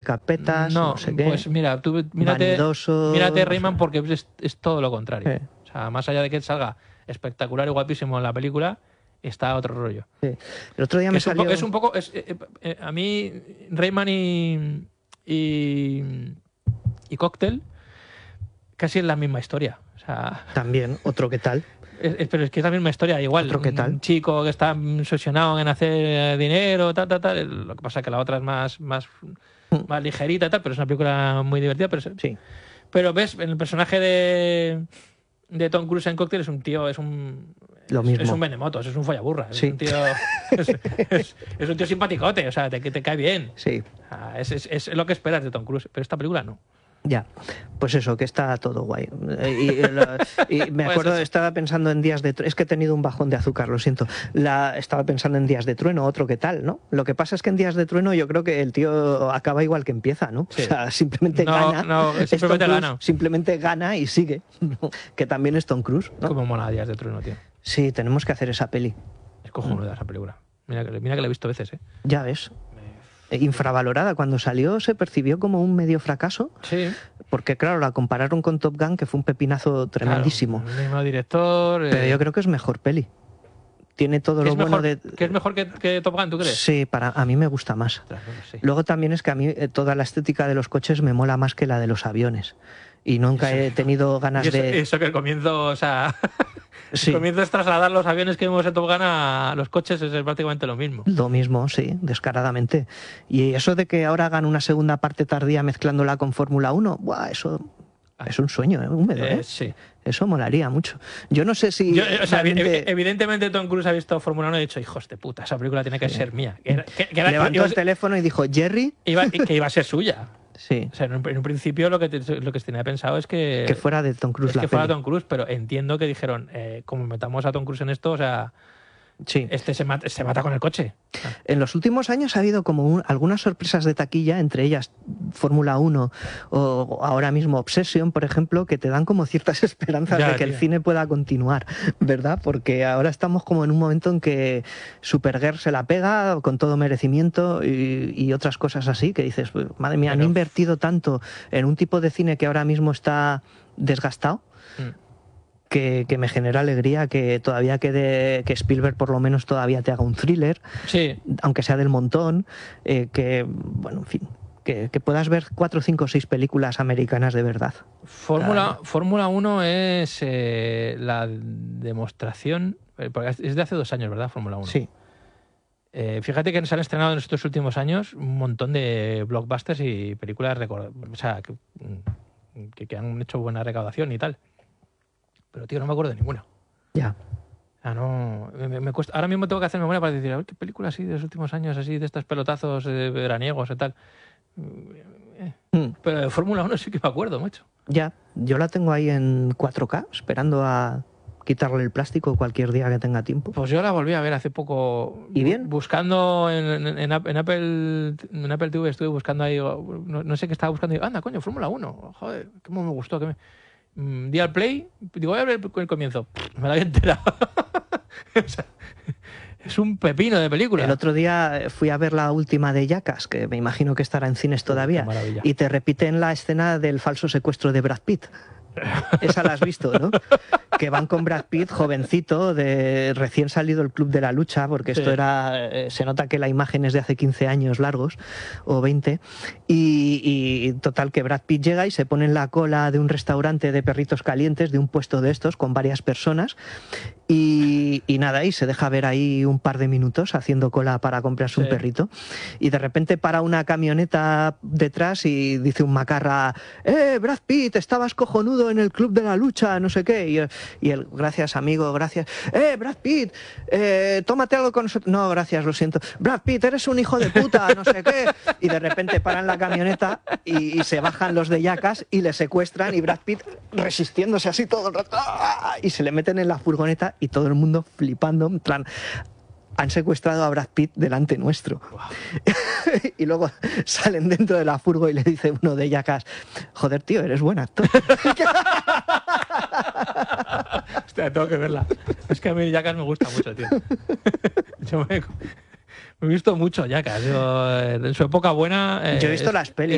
picapetas, no sé qué. Pues mira, tú Vanidosos. mírate Rayman porque es todo lo contrario. Sí. O sea, más allá de que salga espectacular y guapísimo en la película, está otro rollo. Sí. El otro día me salió... A mí, Rayman y Cóctel casi es la misma historia. O sea, También, otro que tal. pero es que es la misma historia, igual. ¿Otro qué tal? Un chico que está obsesionado en hacer dinero, tal. Lo que pasa es que la otra es más ligerita y tal, pero es una película muy divertida. Sí. Pero ves, en el personaje de Tom Cruise en Cóctel es un tío, es un benemotos, es un follaburra. Sí. Es un tío, es un tío simpaticote, o sea, te cae bien. Sí. Es lo que esperas de Tom Cruise, pero esta película no. Ya, pues eso, que está todo guay. Y me acuerdo, estaba pensando en Días de Trueno. Es que he tenido un bajón de azúcar, lo siento. Estaba pensando en Días de Trueno, otro que tal, ¿no? Lo que pasa es que en Días de Trueno yo creo que el tío acaba igual que empieza, ¿no? Sí. O sea, simplemente gana. Simplemente gana y sigue. Que también es Tom Cruise, ¿no? Como mola Días de Trueno, tío. Sí, tenemos que hacer esa peli. Es cojonuda esa película. Mira que la he visto veces, ¿eh? Ya ves. Infravalorada. Cuando salió se percibió como un medio fracaso. Sí. Porque, claro, la compararon con Top Gun, que fue un pepinazo tremendísimo. Claro, el mismo director. Pero yo creo que es mejor peli. Tiene todo lo bueno de... ¿Que es mejor que Top Gun, tú crees? Sí, a mí me gusta más. Claro, sí. Luego también es que a mí toda la estética de los coches me mola más que la de los aviones. Y nunca he tenido ganas de... Eso que el comienzo, o sea... Sí. El comienzo es trasladar los aviones que vemos en Top Gun a los coches, es prácticamente lo mismo. Lo mismo, sí, descaradamente. Y eso de que ahora hagan una segunda parte tardía mezclándola con Fórmula 1, ¡buah! Eso es un sueño, húmedo, ¿eh? Sí. Eso molaría mucho. Yo no sé si... Evidentemente Tom Cruise ha visto Fórmula 1 y ha dicho, hijos de puta, esa película tiene que ser mía. Levantó el teléfono y dijo, Jerry... Que iba a ser suya. Sí. O sea, en un principio lo que tenía pensado es que fuera de Tom Cruise que fuera Tom Cruise, pero entiendo que dijeron, como metamos a Tom Cruise en esto, o sea, sí. se mata con el coche. En los últimos años ha habido como algunas sorpresas de taquilla, entre ellas Fórmula 1 o ahora mismo Obsession, por ejemplo, que te dan como ciertas esperanzas de que el cine pueda continuar, ¿verdad? Porque ahora estamos como en un momento en que Supergirl se la pega con todo merecimiento y otras cosas así, que dices, madre mía, han invertido tanto en un tipo de cine que ahora mismo está desgastado. Que me genera alegría que todavía que Spielberg por lo menos todavía te haga un thriller, sí, aunque sea del montón, bueno, en fin, que puedas ver 4, 5, 6 películas americanas de verdad. Fórmula 1 es la demostración, es de hace 2 años, ¿verdad? Fórmula 1. Sí. Fíjate que se han estrenado en estos últimos años un montón de blockbusters y películas que han hecho buena recaudación y tal. Pero, tío, no me acuerdo de ninguna. Ya. No, me cuesta. Ahora mismo tengo que hacer memoria para decir, a ver, qué película así de los últimos años, así de estos pelotazos veraniegos y tal. Pero de Fórmula 1 sí que me acuerdo, macho. Ya, yo la tengo ahí en 4K, esperando a quitarle el plástico cualquier día que tenga tiempo. Pues yo la volví a ver hace poco. ¿Y bien? Buscando en Apple TV, estuve buscando ahí, no sé qué estaba buscando, y digo, anda, coño, Fórmula 1. Joder, cómo me gustó, di al play, digo, voy a ver el comienzo. Me la había enterado. O sea, es un pepino de película. El otro día fui a ver la última de Jackass, que me imagino que estará en cines todavía, y te repiten la escena del falso secuestro de Brad Pitt. Esa la has visto, ¿no? Que van con Brad Pitt, jovencito, recién salido del Club de la Lucha, porque esto se nota que la imagen es de hace 15 años largos, o 20, y total que Brad Pitt llega y se pone en la cola de un restaurante de perritos calientes, de un puesto de estos, con varias personas, y nada, y se deja ver ahí un par de minutos haciendo cola para comprarse un perrito, y de repente para una camioneta detrás y dice un macarra, Brad Pitt, estabas cojonudo en el Club de la Lucha, no sé qué, y él, gracias amigo, gracias, Brad Pitt, tómate algo con nosotros, no, gracias, lo siento, Brad Pitt, eres un hijo de puta, no sé qué, y de repente paran la camioneta y se bajan los de Jackass y le secuestran, y Brad Pitt resistiéndose así todo el rato, y se le meten en la furgoneta y todo el mundo flipando, en plan, han secuestrado a Brad Pitt delante nuestro. Wow. Y luego salen dentro de la furgo y le dice uno de Jackass, joder, tío, eres buen actor. Hostia, tengo que verla. Es que a mí Jackass me gusta mucho, tío. Yo me he visto mucho Jackass. En su época buena... Yo he visto las pelis.